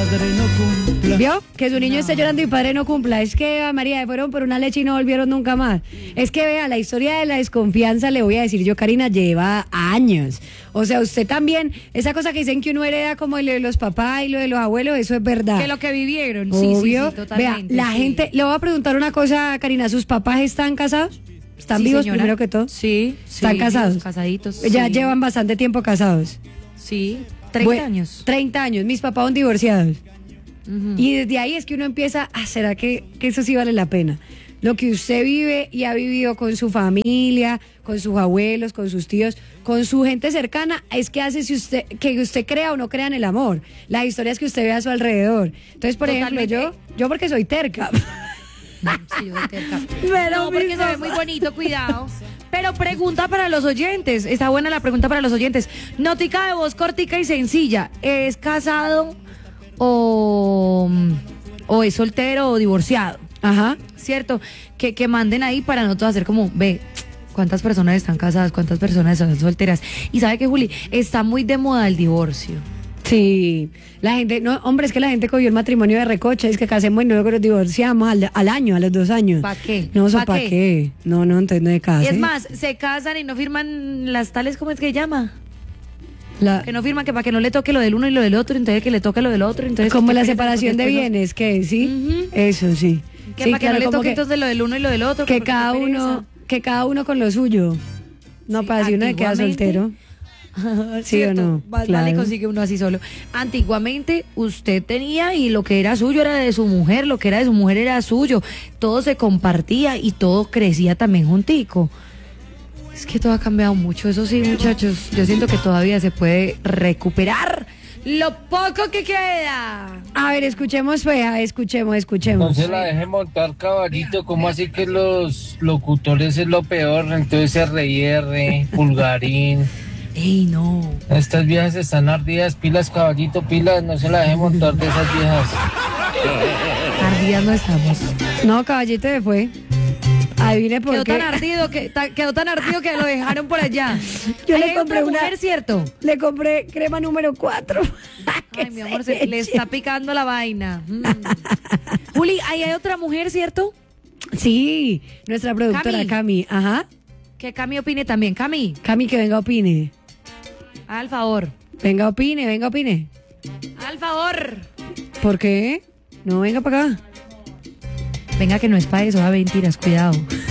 padre no cumpla. ¿Vio? Que su niño esté llorando y padre no cumpla. Es que, María, fueron por una leche y no volvieron nunca más. Es que, vea, la historia de la desconfianza, le voy a decir yo, Karina, lleva años. O sea, usted también, esa cosa que dicen que uno hereda como lo de los papás y lo de los abuelos, eso es verdad. Que lo que vivieron, obvio. sí, totalmente. Vea, la gente, le voy a preguntar una cosa, Karina, ¿sus papás están casados? ¿Están vivos, señora. primero que todo? Sí. ¿Están casados? Vivos, casaditos. Ya sí. llevan bastante tiempo casados. Sí, 30 años. 30 años, mis papás son divorciados. Uh-huh. Y desde ahí es que uno empieza, ¿será que eso sí vale la pena? Lo que usted vive y ha vivido con su familia, con sus abuelos, con sus tíos, con su gente cercana, es que hace que usted crea o no crea en el amor. Las historias que usted ve a su alrededor. Entonces, por ejemplo, yo porque soy terca. No, sí, yo soy terca. Pero no, porque se ve muy bonito, cuidado. Pero pregunta para los oyentes. Está buena la pregunta para los oyentes. Notica de voz cortica y sencilla. ¿Es casado o es soltero o divorciado? Ajá. ¿Cierto? Que manden ahí para nosotros hacer como, ve, cuántas personas están casadas, cuántas personas están solteras. Y sabe que, Juli, está muy de moda el divorcio. Sí, la gente, no, hombre, es que la gente cogió el matrimonio de recocha, es que casemos y luego nos divorciamos al año, a los 2 años. ¿Para qué? No, ¿para qué? No, entonces no se casen. Es más, se casan y no firman las tales, ¿cómo es que llama? Que no firman, que para que no le toque lo del uno y lo del otro, entonces que le toque lo del otro. Entonces como la que separación de bienes, que sí, eso sí. Que sí, para que no le como toque entonces lo del uno y lo del otro. Que cada uno con lo suyo. No, para si uno se queda soltero. ¿Sí o no? Vale, consigue uno así solo. Antiguamente usted tenía y lo que era suyo era de su mujer, lo que era de su mujer era suyo. Todo se compartía y todo crecía también juntico. Es que todo ha cambiado mucho, eso sí, muchachos. Yo siento que todavía se puede recuperar lo poco que queda. A ver, escuchemos, fea, escuchemos. No se la deje montar caballito, ¿cómo así que los locutores es lo peor? Entonces R&R, Pulgarín. Ey, no. Estas viejas están ardidas, pilas caballito, pilas, no se la deje montar de esas viejas. Ardidas no estamos. No, caballito se fue. Adivine por qué. Quedó tan ardido que lo dejaron por allá. Yo le compré una mujer, ¿cierto? Le compré crema número 4. Ay, mi amor, le está picando la vaina. Juli, ahí hay otra mujer, ¿cierto? Sí, nuestra productora Cami. Ajá. Que Cami opine también. Cami, que venga opine. Al favor. Venga opine. Al favor. ¿Por qué? No, venga para acá. Venga, que no es para eso, va, mentiras, cuidado.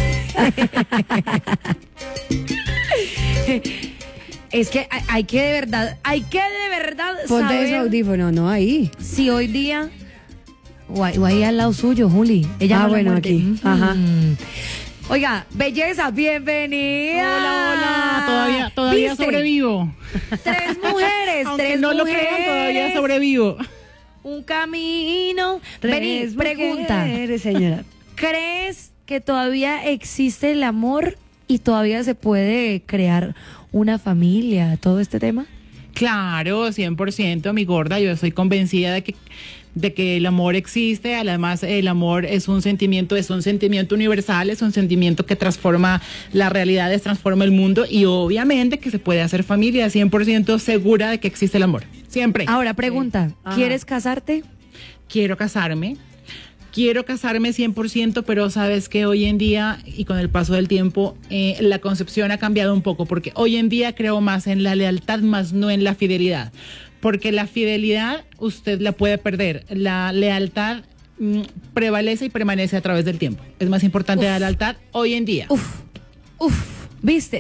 Es que hay que de verdad ponte saber. ese audífono, no ahí. Si hoy día o ahí al lado suyo, Juli. Ella no bueno, muerde. aquí. Ajá. Oiga, belleza, bienvenida. Hola, todavía sobrevivo. 3 mujeres, Aunque 3 no mujeres. lo crean, todavía sobrevivo. Un camino. Vení, 3 pregunta. mujeres, señora. ¿Crees que todavía existe el amor y todavía se puede crear una familia, todo este tema? Claro, 100%, mi gorda. Yo estoy convencida de que el amor existe. Además, el amor es un sentimiento universal, es un sentimiento que transforma las realidades, transforma el mundo, y obviamente que se puede hacer familia. 100% segura de que existe el amor. Siempre. Ahora, pregunta, ¿quieres casarte? Quiero casarme 100%, pero sabes que hoy en día y con el paso del tiempo la concepción ha cambiado un poco, porque hoy en día creo más en la lealtad, más no en la fidelidad, porque la fidelidad usted la puede perder, la lealtad prevalece y permanece a través del tiempo. Es más importante la lealtad hoy en día. ¿Viste?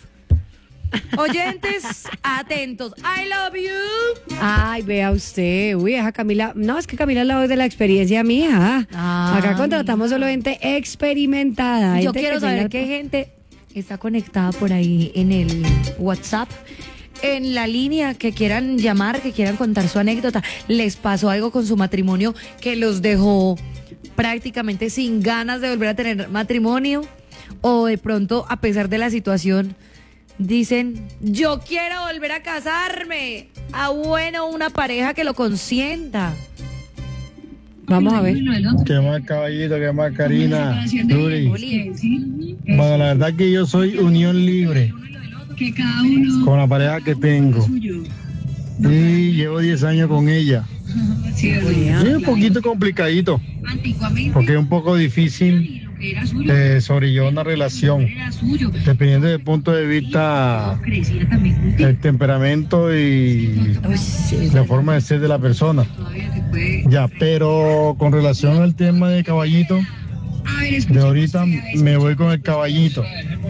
Oyentes, atentos. I love you. Ay, vea usted. Uy, esa Camila. No, es que Camila es la voz de la experiencia, mija. Acá contratamos solo gente experimentada. Yo gente quiero saber qué gente está conectada por ahí en el WhatsApp, en la línea, que quieran llamar, que quieran contar su anécdota. ¿Les pasó algo con su matrimonio que los dejó prácticamente sin ganas de volver a tener matrimonio? O de pronto, a pesar de la situación, dicen, yo quiero volver a casarme. Bueno, una pareja que lo consienta. Vamos a ver. Qué más caballito, qué más Karina, Luri. Bueno, la verdad que yo soy unión libre con la pareja que tengo. Y llevo 10 años con ella. Sí, un poquito complicadito, porque es un poco difícil sobrellevar una relación, dependiendo del punto de vista, el temperamento y la forma de ser de la persona. Ya, pero con relación al tema de caballito, de ahorita me voy con el caballito.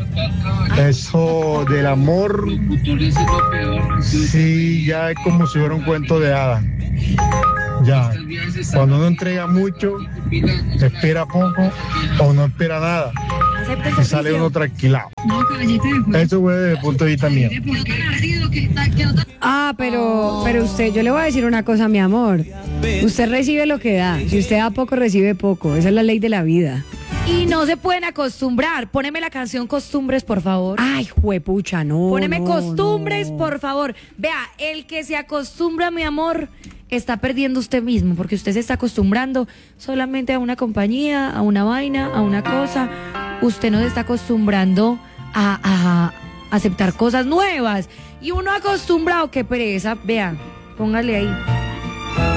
Eso del amor, sí, ya es como si fuera un cuento de hadas. Ya, cuando uno entrega mucho, espera poco o no espera nada y sale uno tranquilado. Eso fue desde el punto de vista mío. Ah, pero usted, yo le voy a decir una cosa, mi amor. Usted recibe lo que da. Si usted da poco, recibe poco. Esa es la ley de la vida. Y no se pueden acostumbrar. Póneme la canción Costumbres, por favor. Ay, juepucha, no. Póneme no, Costumbres, no. por favor. Vea, el que se acostumbra, mi amor, está perdiendo usted mismo, porque usted se está acostumbrando solamente a una compañía, a una vaina, a una cosa. Usted no se está acostumbrando a aceptar cosas nuevas. Y uno acostumbrado, qué pereza. Vea, póngale ahí.